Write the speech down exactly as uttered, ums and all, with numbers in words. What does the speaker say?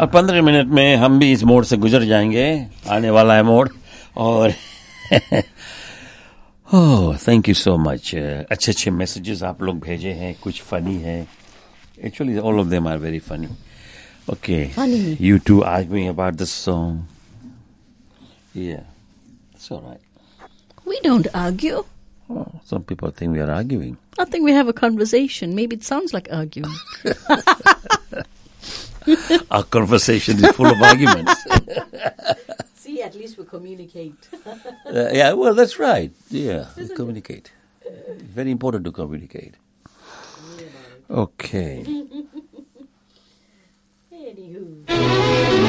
और पंद्रह मिनट में हम भी इस मोड़ से गुजर जाएंगे. आने वाला है मोड़. और ओह, थैंक यू सो मच. अच्छे अच्छे मैसेजेस आप लोग भेजे हैं. कुछ फनी है. Actually, all of them are very funny. Okay. Funny. You two arguing about this song. Yeah. It's all right. We don't argue. Oh, some people think we are arguing. I think we have a conversation. Maybe it sounds like arguing. Our conversation is full of arguments. See, at least we communicate. uh, yeah, well, that's right. Yeah, we communicate. It's very important to communicate. Okay. Anywho.